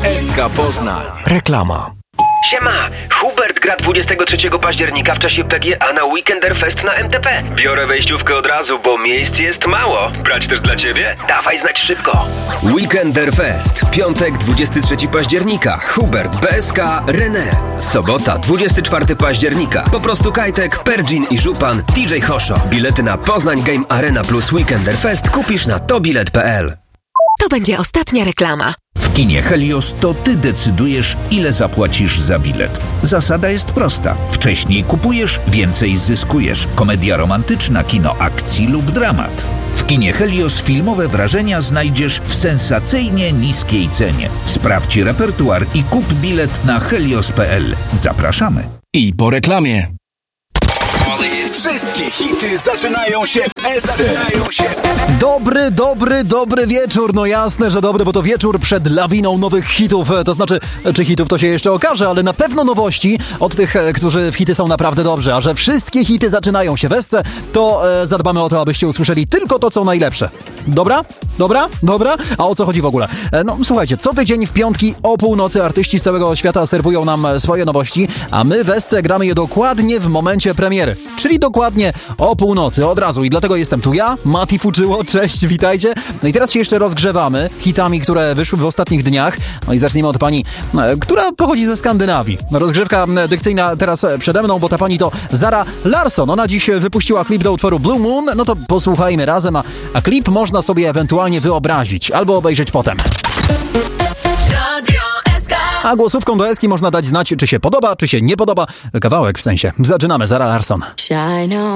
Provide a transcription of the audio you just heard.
SK Poznań. Reklama. Siema, Hubert gra 23 października w czasie PGA na Weekenderfest na MTP. Biorę wejściówkę od razu, bo miejsc jest mało. Brać też dla ciebie? Dawaj znać szybko. Weekenderfest, piątek 23 października, Hubert, BSK, René. Sobota 24 października, po prostu Kajtek, Pergin i Żupan, DJ Hosho. Bilety na Poznań Game Arena plus Weekenderfest kupisz na tobilet.pl. To będzie ostatnia reklama. W kinie Helios to ty decydujesz, ile zapłacisz za bilet. Zasada jest prosta. Wcześniej kupujesz, więcej zyskujesz. Komedia romantyczna, kino akcji lub dramat. W kinie Helios filmowe wrażenia znajdziesz w sensacyjnie niskiej cenie. Sprawdź repertuar i kup bilet na helios.pl. Zapraszamy. I po reklamie. Wszystkie hity zaczynają się w SC. Dobry wieczór. No jasne, że dobry, bo to wieczór przed lawiną nowych hitów. To znaczy, czy hitów to się jeszcze okaże, ale na pewno nowości od tych, którzy w hity są naprawdę dobrzy. A że wszystkie hity zaczynają się w SC, to zadbamy o to, abyście usłyszeli tylko to, co najlepsze. Dobra? A o co chodzi w ogóle? No słuchajcie, co tydzień w piątki o północy artyści z całego świata serwują nam swoje nowości, a my w SC gramy je dokładnie w momencie premiery. Czyli dokładnie o północy, od razu. I dlatego jestem tu ja, Mati Fuczyło, cześć, witajcie. No i teraz się jeszcze rozgrzewamy hitami, które wyszły w ostatnich dniach. No i zaczniemy od pani, która pochodzi ze Skandynawii. Rozgrzewka dykcyjna teraz przede mną, bo ta pani to Zara Larsson. Ona dziś wypuściła klip do utworu Blue Moon. No to posłuchajmy razem, a klip można sobie ewentualnie wyobrazić albo obejrzeć potem. A głosówką do Eski można dać znać, czy się podoba, czy się nie podoba. Kawałek w sensie. Zaczynamy, Zara Larsson.